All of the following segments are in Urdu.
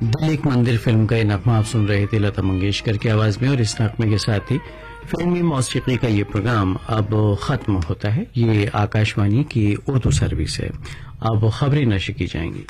دل ایک مندر فلم کا یہ نغمہ آپ سن رہے تھے لتا منگیشکر کی آواز میں، اور اس نغمے کے ساتھ ہی فلمی موسیقی کا یہ پروگرام اب ختم ہوتا ہے۔ یہ آکاشوانی کی اردو سروس ہے۔ اب خبریں نشر کی جائیں گی۔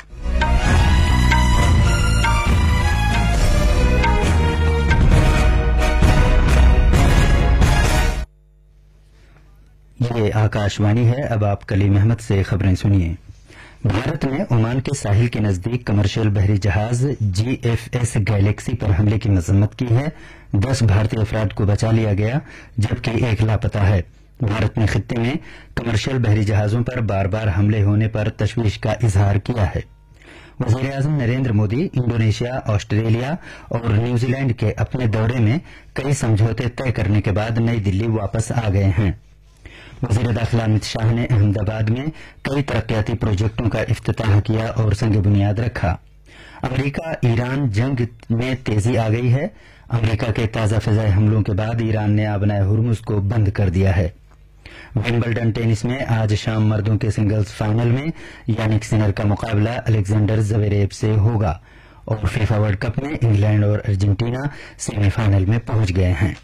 یہ آکاشوانی ہے۔ اب آپ کلیم احمد سے خبریں سنیے۔ بھارت نے عمان کے ساحل کے نزدیک کمرشل بحری جہاز GFS گیلیکسی پر حملے کی مذمت کی ہے۔ 10 بھارتی افراد کو بچا لیا گیا جبکہ 1 لاپتہ ہے۔ بھارت نے خطے میں کمرشل بحری جہازوں پر بار بار حملے ہونے پر تشویش کا اظہار کیا ہے۔ وزیر اعظم نریندر مودی انڈونیشیا، آسٹریلیا اور نیوزی لینڈ کے اپنے دورے میں کئی سمجھوتے طے کرنے کے بعد نئی دلی واپس آ گئے ہیں۔ وزیر داخلہ امت شاہ نے احمد آباد میں کئی ترقیاتی پروجیکٹوں کا افتتاح کیا اور سنگ بنیاد رکھا۔ امریکہ ایران جنگ میں تیزی آ گئی ہے۔ امریکہ کے تازہ فضائی حملوں کے بعد ایران نے آبنائے ہرمز کو بند کر دیا ہے۔ ومبلڈن ٹینس میں آج شام مردوں کے سنگلز فائنل میں یانک سنر کا مقابلہ الیگزینڈر زویریو سے ہوگا، اور فیفا ورلڈ کپ میں انگلینڈ اور ارجنٹینا سیمی فائنل میں پہنچ گئے ہیں۔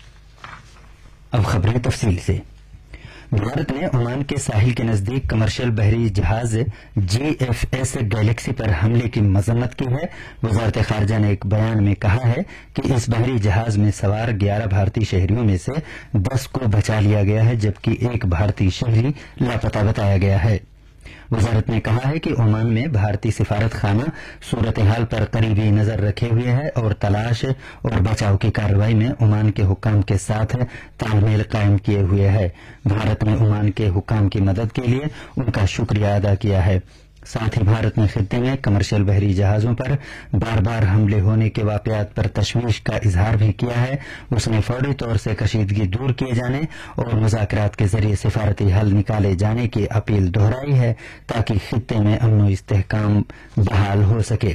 اب خبریں تفصیل سے۔ بھارت نے عمان کے ساحل کے نزدیک کمرشل بحری جہاز GFS گیلیکسی پر حملے کی مذمت کی ہے۔ وزارت خارجہ نے ایک بیان میں کہا ہے کہ اس بحری جہاز میں سوار 11 بھارتی شہریوں میں سے 10 کو بچا لیا گیا ہے جبکہ 1 بھارتی شہری لاپتہ بتایا گیا ہے۔ وزارت نے کہا ہے کہ عمان میں بھارتی سفارت خانہ صورتحال پر قریبی نظر رکھے ہوئے ہے اور تلاش اور بچاؤ کی کارروائی میں عمان کے حکام کے ساتھ تال میل قائم کیے ہوئے ہے۔ بھارت نے عمان کے حکام کی مدد کے لیے ان کا شکریہ ادا کیا ہے۔ ساتھ ہی بھارت نے خطے میں کمرشل بحری جہازوں پر بار بار حملے ہونے کے واقعات پر تشویش کا اظہار بھی کیا ہے۔ اس نے فوری طور سے کشیدگی دور کیے جانے اور مذاکرات کے ذریعے سفارتی حل نکالے جانے کی اپیل دہرائی ہے تاکہ خطے میں امن و استحکام بحال ہو سکے۔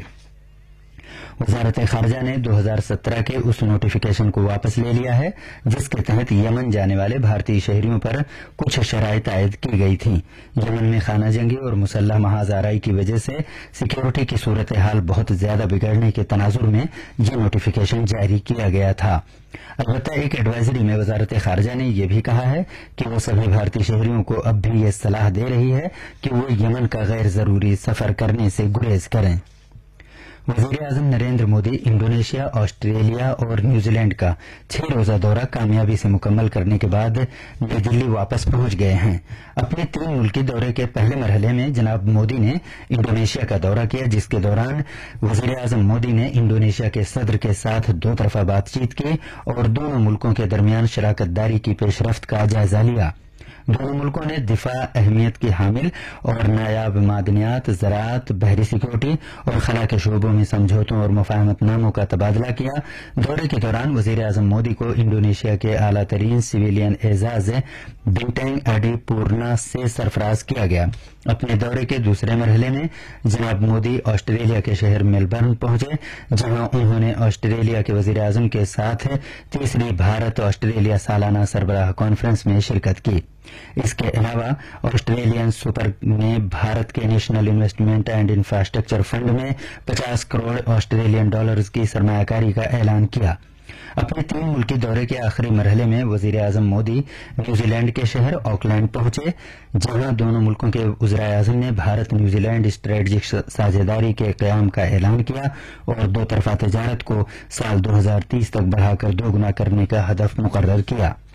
وزارت خارجہ نے 2017 کے اس نوٹیفیکیشن کو واپس لے لیا ہے جس کے تحت یمن جانے والے بھارتی شہریوں پر کچھ شرائط عائد کی گئی تھیں۔ یمن میں خانہ جنگی اور مسلح محاذ آرائی کی وجہ سے سیکیورٹی کی صورتحال بہت زیادہ بگڑنے کے تناظر میں یہ نوٹیفیکیشن جاری کیا گیا تھا۔ البتہ ایک ایڈوائزری میں وزارت خارجہ نے یہ بھی کہا ہے کہ وہ سبھی بھارتی شہریوں کو اب بھی یہ صلاح دے رہی ہے کہ وہ یمن کا غیر ضروری سفر کرنے سے گریز کریں۔ وزیر اعظم نریندر مودی انڈونیشیا، آسٹریلیا اور نیوزی لینڈ کا 6 روزہ دورہ کامیابی سے مکمل کرنے کے بعد نئی دلی واپس پہنچ گئے ہیں۔ اپنے 3 ملکی دورے کے پہلے مرحلے میں جناب مودی نے انڈونیشیا کا دورہ کیا جس کے دوران وزیر اعظم مودی نے انڈونیشیا کے صدر کے ساتھ 2 طرفہ بات چیت کی اور دونوں ملکوں کے درمیان شراکت داری کی پیش رفت کا جائزہ لیا۔ دونوں ملکوں نے دفاع، اہمیت کی حامل اور نایاب معدنیات، زراعت، بحری سیکورٹی اور خلا کے شعبوں میں سمجھوتوں اور مفاہمت ناموں کا تبادلہ کیا۔ دورے کے دوران وزیر اعظم مودی کو انڈونیشیا کے اعلیٰ ترین سویلین اعزاز بنٹنگ ایڈی پورنا سے سرفراز کیا گیا۔ اپنے دورے کے دوسرے مرحلے میں جناب مودی آسٹریلیا کے شہر میلبرن پہنچے جہاں انہوں نے آسٹریلیا کے وزیر اعظم کے ساتھ تیسری بھارت آسٹریلیا سالانہ سربراہ کانفرنس میں شرکت کی۔ اس کے علاوہ آسٹریلین سپر نے بھارت کے national investment and infrastructure fund میں 50 کروڑ آسٹریلین ڈالرز کی سرمایہ کاری کا اعلان کیا۔ اپنے 3 ملکی دورے کے آخری مرحلے میں وزیر اعظم مودی نیوزی لینڈ کے شہر آکلینڈ پہنچے جہاں دونوں ملکوں کے وزراء اعظم نے بھارت نیوزی لینڈ اسٹریٹجک ساجھیداری کے قیام کا اعلان کیا اور 2 طرفہ تجارت کو سال 2030 تک بڑھا کر 2 گنا کرنے کا ہدف مقرر کیا۔